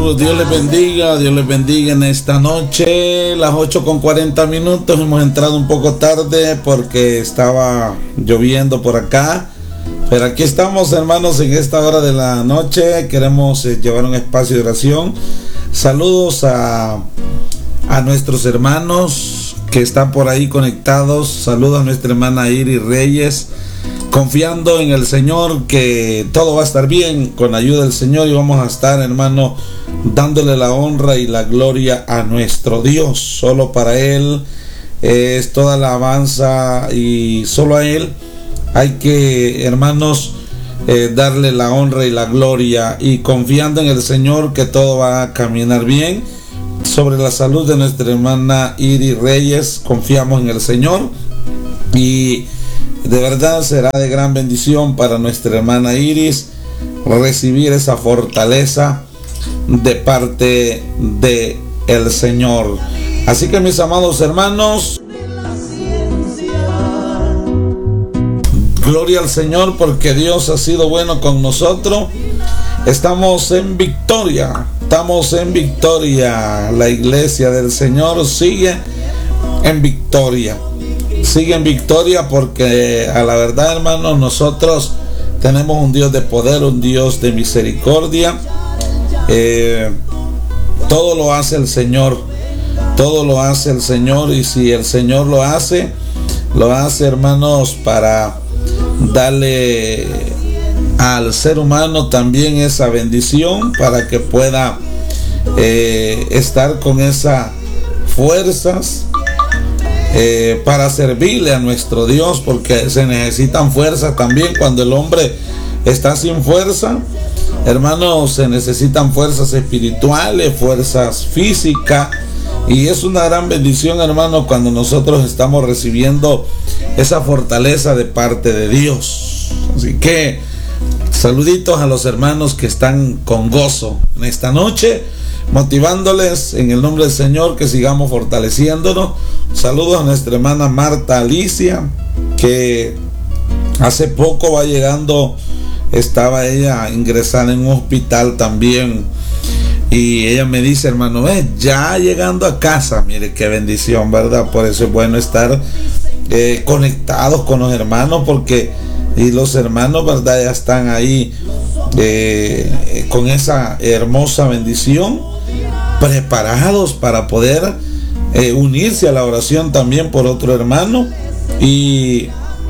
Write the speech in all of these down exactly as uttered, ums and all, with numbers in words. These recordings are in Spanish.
Señor, Dios les bendiga, Dios les bendiga en esta noche, las ocho con cuarenta minutos, hemos entrado un poco tarde porque estaba lloviendo por acá, pero aquí estamos, hermanos, en esta hora de la noche, queremos eh, llevar un espacio de oración. Saludos a, a nuestros hermanos que están por ahí conectados, saludos a nuestra hermana Iris Reyes, confiando en el Señor que todo va a estar bien con la ayuda del Señor, y vamos a estar, hermano, dándole la honra y la gloria a nuestro Dios. Solo para Él es toda la alabanza y solo a Él hay que, hermanos, eh, darle la honra y la gloria, y confiando en el Señor que todo va a caminar bien. Sobre la salud de nuestra hermana Iris Reyes, confiamos en el Señor, y de verdad será de gran bendición para nuestra hermana Iris recibir esa fortaleza de parte de el Señor. Así que, mis amados hermanos, gloria al Señor, porque Dios ha sido bueno con nosotros. Estamos en victoria, estamos en victoria. La iglesia del Señor sigue en victoria. Sigue en victoria porque, a la verdad, hermanos, nosotros tenemos un Dios de poder, un Dios de misericordia. Eh, todo lo hace el Señor, todo lo hace el Señor, y si el Señor lo hace, lo hace, hermanos, para darle al ser humano también esa bendición, para que pueda eh, estar con esas fuerzas Eh, para servirle a nuestro Dios, porque se necesitan fuerzas también. Cuando el hombre está sin fuerza, hermanos, se necesitan fuerzas espirituales, fuerzas físicas, y es una gran bendición, hermanos, cuando nosotros estamos recibiendo esa fortaleza de parte de Dios. Así que saluditos a los hermanos que están con gozo en esta noche, motivándoles en el nombre del Señor que sigamos fortaleciéndonos. Saludos a nuestra hermana Marta Alicia, que hace poco va llegando, estaba ella ingresada en un hospital también, y ella me dice, hermano, eh, ya llegando a casa. Mire qué bendición, ¿verdad? Por eso es bueno estar eh, conectados con los hermanos, porque y los hermanos, ¿verdad?, ya están ahí eh, con esa hermosa bendición, preparados para poder eh, unirse a la oración también por otro hermano. Y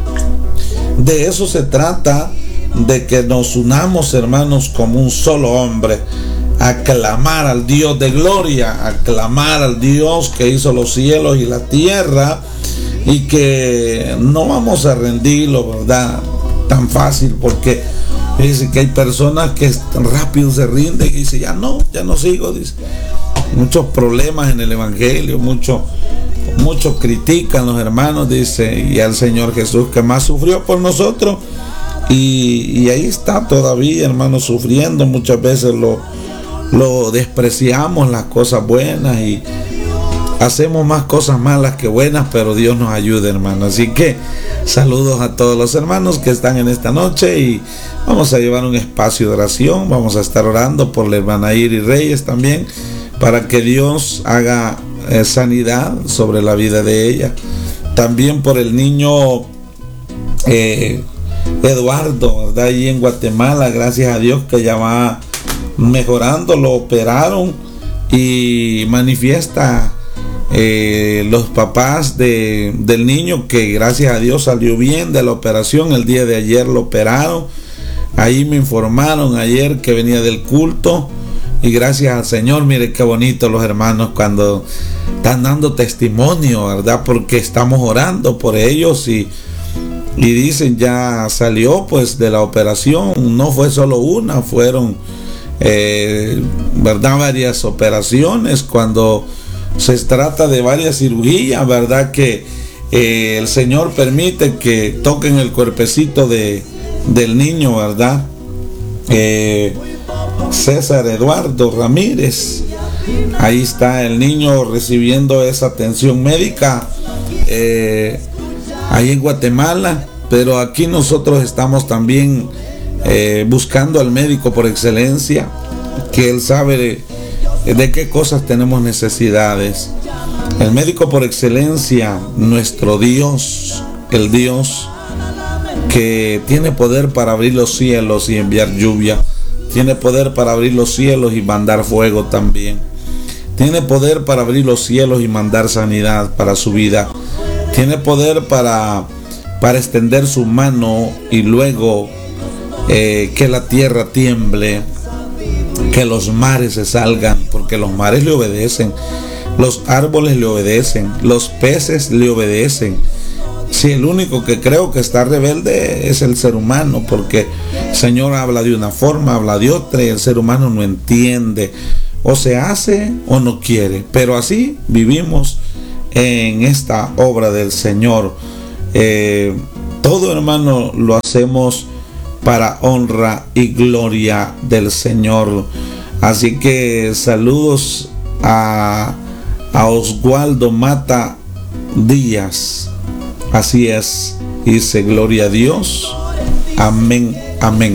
de eso se trata, de que nos unamos, hermanos, como un solo hombre, a clamar al Dios de gloria, a clamar al Dios que hizo los cielos y la tierra, y que no vamos a rendirlo, ¿verdad?, tan fácil, porque dice que hay personas que rápido se rinden y dicen, ya no, ya no sigo, dice. Muchos problemas en el evangelio, muchos muchos critican los hermanos, dice, y al Señor Jesús, que más sufrió por nosotros, y, y ahí está todavía, hermanos, sufriendo. Muchas veces lo, lo despreciamos, las cosas buenas, y hacemos más cosas malas que buenas, pero Dios nos ayude, hermano. Así que saludos a todos los hermanos que están en esta noche, y vamos a llevar un espacio de oración. Vamos a estar orando por la hermana Iris Reyes también, para que Dios haga eh, sanidad sobre la vida de ella. También por el niño eh, Eduardo, ¿verdad?, ahí en Guatemala, gracias a Dios que ya va mejorando. Lo operaron y manifiesta Eh, los papás de, del niño que gracias a Dios salió bien de la operación. El día de ayer lo operaron. Ahí me informaron ayer que venía del culto, y gracias al Señor. Mire qué bonito los hermanos cuando están dando testimonio, ¿verdad?, porque estamos orando por ellos, y, y dicen, ya salió pues de la operación. No fue solo una, fueron eh, ¿verdad?, varias operaciones. Cuando se trata de varias cirugías, ¿verdad?, que eh, el Señor permite que toquen el cuerpecito de, del niño, ¿verdad? Eh, César Eduardo Ramírez, ahí está el niño recibiendo esa atención médica eh, ahí en Guatemala, pero aquí nosotros estamos también eh, buscando al médico por excelencia, que él sabe de qué cosas tenemos necesidades. El médico por excelencia, nuestro Dios, el Dios que tiene poder para abrir los cielos y enviar lluvia, tiene poder para abrir los cielos y mandar fuego también, tiene poder para abrir los cielos y mandar sanidad para su vida, tiene poder para, para extender su mano y luego eh, que la tierra tiemble, que los mares se salgan, porque los mares le obedecen, los árboles le obedecen, los peces le obedecen. Si el único que creo que está rebelde es el ser humano, porque el Señor habla de una forma, habla de otra y el ser humano no entiende, o se hace o no quiere, pero así vivimos en esta obra del Señor. Eh, todo, hermano, lo hacemos para honra y gloria del Señor. Así que saludos a, a Oswaldo Mata Díaz. Así es, dice gloria a Dios. Amén, amén.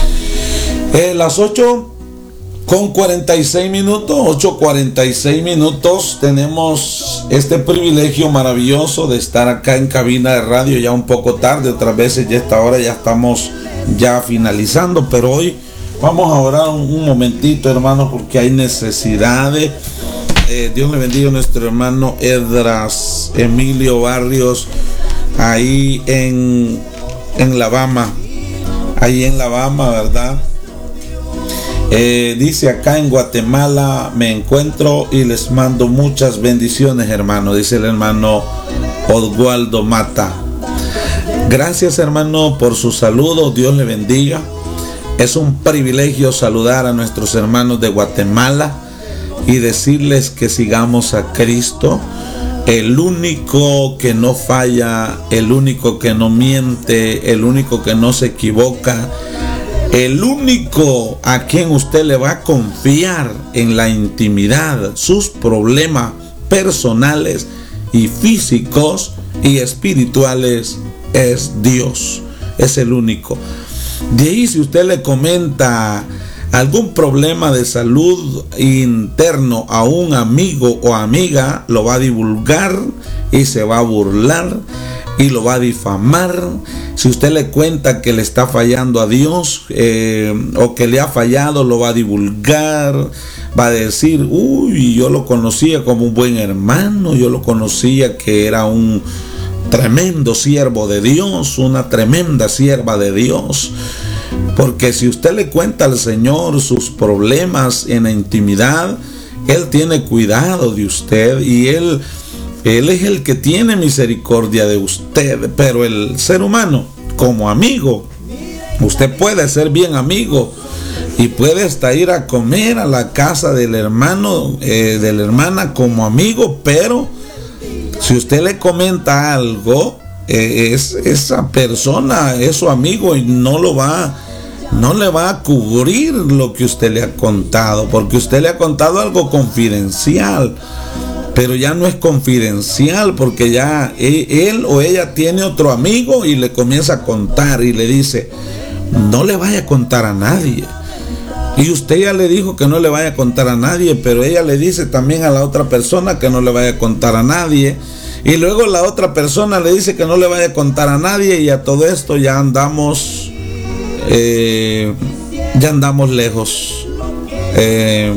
Eh, las ocho con cuarenta y seis minutos, ocho cuarenta y seis minutos, tenemos este privilegio maravilloso de estar acá en cabina de radio ya un poco tarde. Otras veces ya a esta hora ya estamos ya finalizando, pero hoy vamos a orar un, un momentito, hermanos, porque hay necesidades. Eh, Dios le bendiga a nuestro hermano Edras Emilio Barrios, ahí en, en La Bama, ahí en La Bama, ¿verdad? Eh, dice acá en Guatemala me encuentro y les mando muchas bendiciones, hermano, dice el hermano Oswaldo Mata. Gracias, hermano, por su saludo. Dios le bendiga. Es un privilegio saludar a nuestros hermanos de Guatemala y decirles que sigamos a Cristo, el único que no falla, el único que no miente, el único que no se equivoca, el único a quien usted le va a confiar en la intimidad sus problemas personales y físicos y espirituales es Dios, es el único. De ahí, si usted le comenta algún problema de salud interno a un amigo o amiga, lo va a divulgar y se va a burlar y lo va a difamar. Si usted le cuenta que le está fallando a Dios eh, o que le ha fallado, lo va a divulgar, va a decir, uy, yo lo conocía como un buen hermano, yo lo conocía que era un tremendo siervo de Dios, una tremenda sierva de Dios. Porque si usted le cuenta al Señor sus problemas en la intimidad, Él tiene cuidado de usted y Él, Él es el que tiene misericordia de usted. Pero el ser humano, como amigo, usted puede ser bien amigo y puede hasta ir a comer a la casa del hermano, eh, de la hermana como amigo, pero si usted le comenta algo, eh, es, esa persona es su amigo y no lo va, no le va a cubrir lo que usted le ha contado, porque usted le ha contado algo confidencial, pero ya no es confidencial, porque ya él, él o ella tiene otro amigo y le comienza a contar y le dice, no le vaya a contar a nadie. Y usted ya le dijo que no le vaya a contar a nadie, pero ella le dice también a la otra persona que no le vaya a contar a nadie. Y luego la otra persona le dice que no le vaya a contar a nadie, y a todo esto ya andamos, eh, ya andamos lejos. Eh,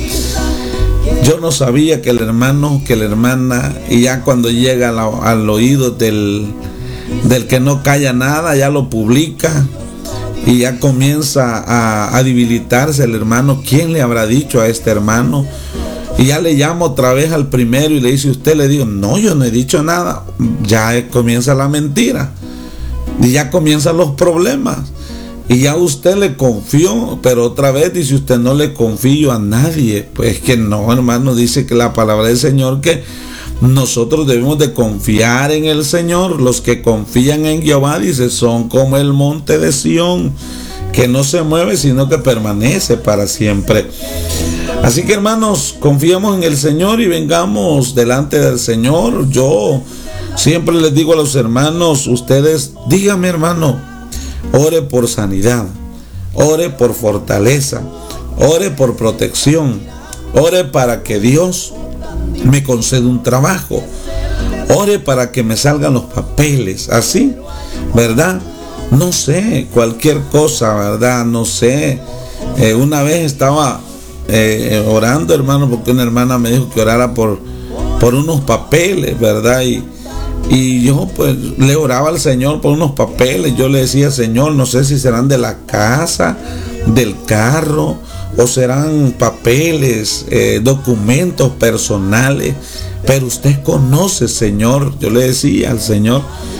yo no sabía que el hermano, que la hermana, y ya cuando llega al, al oído del, del que no calla nada, ya lo publica. Y ya comienza a, a debilitarse el hermano. ¿Quién le habrá dicho a este hermano? Y ya le llama otra vez al primero y le dice, usted le dijo, no, yo no he dicho nada. Ya comienza la mentira. Y ya comienzan los problemas. Y ya usted le confió, pero otra vez dice, usted no le confío a nadie. Pues que no, hermano, dice que la palabra del Señor que nosotros debemos de confiar en el Señor. Los que confían en Jehová, dice, son como el monte de Sión, que no se mueve, sino que permanece para siempre. Así que, hermanos, confiemos en el Señor y vengamos delante del Señor. Yo siempre les digo a los hermanos, ustedes, dígame, hermano, ore por sanidad, ore por fortaleza, ore por protección, ore para que Dios me conceda un trabajo, ore para que me salgan los papeles, así, ¿verdad? No sé, cualquier cosa, ¿verdad? No sé. Eh, una vez estaba eh, orando, hermano, porque una hermana me dijo que orara por, por unos papeles, ¿verdad? Y, y yo pues le oraba al Señor por unos papeles. Yo le decía, Señor, no sé si serán de la casa, del carro, o serán papeles, eh, documentos personales, pero usted conoce, Señor. Yo le decía al Señor.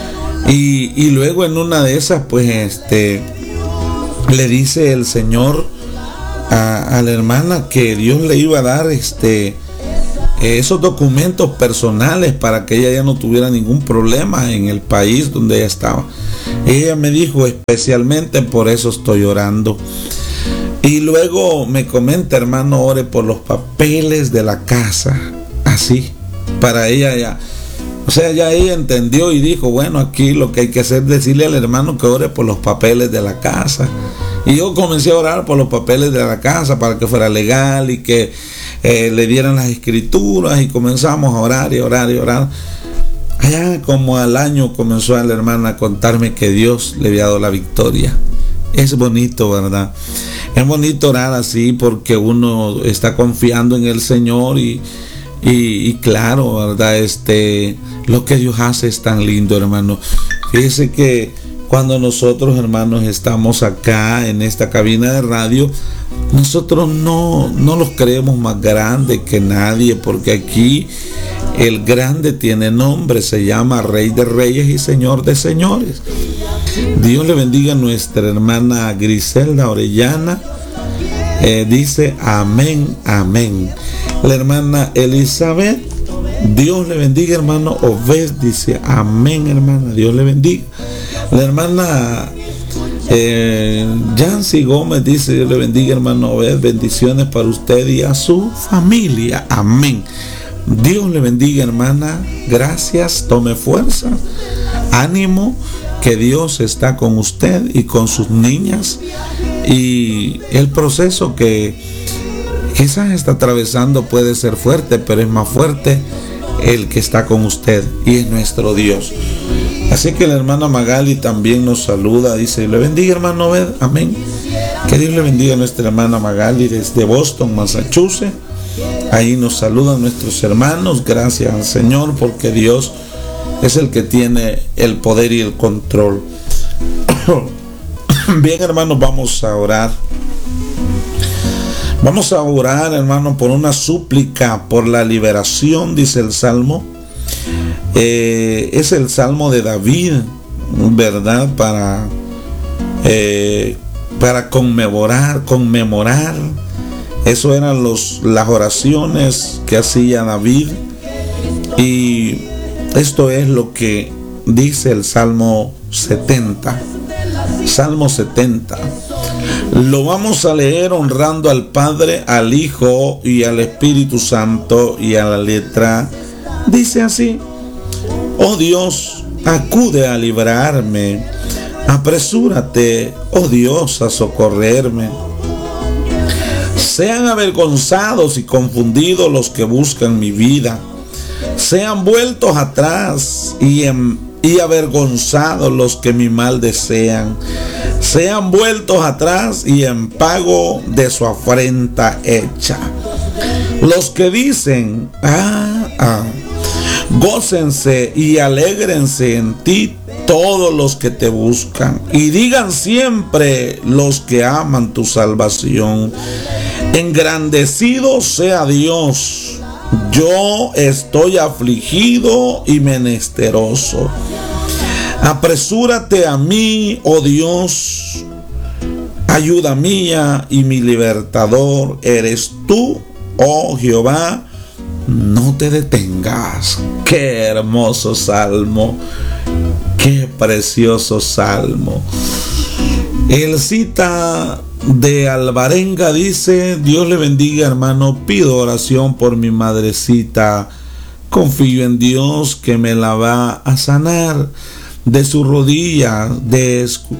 Y, y luego en una de esas, pues, este, le dice el Señor a, a la hermana que Dios le iba a dar, este, esos documentos personales para que ella ya no tuviera ningún problema en el país donde ella estaba. Ella me dijo, especialmente por eso estoy orando. Y luego me comenta, hermano, ore por los papeles de la casa, así, para ella ya. O sea, ya ella entendió y dijo, bueno, aquí lo que hay que hacer es decirle al hermano que ore por los papeles de la casa. Y yo comencé a orar por los papeles de la casa para que fuera legal y que eh, le dieran las escrituras, y comenzamos a orar y orar y orar. Allá como al año comenzó la hermana a contarme que Dios le había dado la victoria. Es bonito, ¿verdad? Es bonito orar así porque uno está confiando en el Señor y Y, y claro, ¿verdad? Este, lo que Dios hace es tan lindo, hermano. Fíjese que cuando nosotros, hermanos, estamos acá en esta cabina de radio, nosotros no, no los creemos más grandes que nadie, porque aquí el grande tiene nombre, se llama Rey de Reyes y Señor de Señores. Dios le bendiga a nuestra hermana Griselda Orellana. Eh, dice amén, amén. La hermana Elizabeth, Dios le bendiga, hermano. Obed dice amén, hermana, Dios le bendiga. La hermana eh, Yancy Gómez dice, Dios le bendiga, hermano Obed, bendiciones para usted y a su familia, amén. Dios le bendiga, hermana, gracias, tome fuerza, ánimo, que Dios está con usted y con sus niñas, y el proceso que quizás está atravesando puede ser fuerte, pero es más fuerte el que está con usted, y es nuestro Dios. Así que la hermana Magali también nos saluda, dice, le bendiga, hermano Obed, amén. Que Dios le bendiga a nuestra hermana Magali desde Boston, Massachusetts. Ahí nos saludan nuestros hermanos. Gracias al Señor, porque Dios es el que tiene el poder y el control. Bien, hermanos, vamos a orar. Vamos a orar, hermano, por una súplica por la liberación, dice el Salmo. Eh, es el Salmo de David, ¿verdad? Para, eh, para conmemorar, conmemorar. Eso eran los, las oraciones que hacía David. Y esto es lo que dice el Salmo setenta. Salmo setenta. Lo vamos a leer honrando al Padre, al Hijo y al Espíritu Santo, y a la letra dice así: oh Dios, acude a librarme, apresúrate, oh Dios, a socorrerme. Sean avergonzados y confundidos los que buscan mi vida, sean vueltos atrás y, en, y avergonzados los que mi mal desean, sean vueltos atrás y en pago de su afrenta hecha. Los que dicen, ah, ah, gócense y alégrense en ti todos los que te buscan, y digan siempre los que aman tu salvación, engrandecido sea Dios, yo estoy afligido y menesteroso. Apresúrate a mí, oh Dios, ayuda mía y mi libertador eres tú, oh Jehová, no te detengas. Qué hermoso salmo, qué precioso salmo. El cita de Alvarenga dice: Dios le bendiga, hermano, pido oración por mi madrecita, confío en Dios que me la va a sanar de su rodilla, de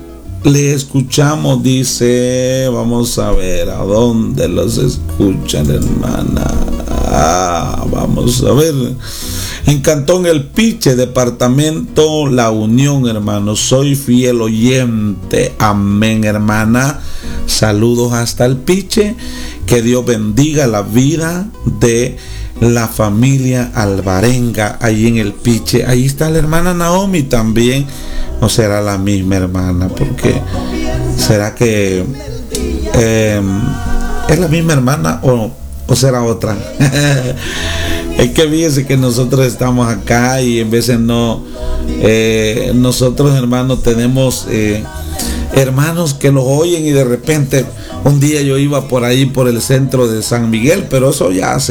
le escuchamos, dice, vamos a ver, ¿a dónde los escuchan, hermana? Ah, vamos a ver. En Cantón El Piche, departamento La Unión, hermano. Soy fiel oyente. Amén, hermana. Saludos hasta El Piche. Que Dios bendiga la vida de la familia alvarenga ahí en El Piche. Ahí está la hermana Naomi también. ¿O será la misma hermana? Porque será que eh, es la misma hermana o, o será otra. Es que fíjense que nosotros estamos acá y en veces no, eh, nosotros hermanos tenemos eh, hermanos que los oyen y de repente un día yo iba por ahí por el centro de San Miguel, pero eso ya hace